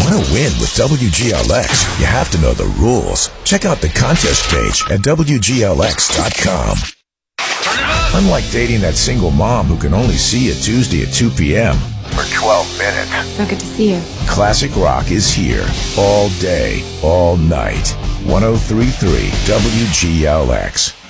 Want to win with WGLX? You have to know the rules. Check out the contest page at WGLX.com. Unlike dating that single mom who can only see you Tuesday at 2 p.m. for 12 minutes. So good to see you. Classic rock is here all day, all night. 103.3 WGLX.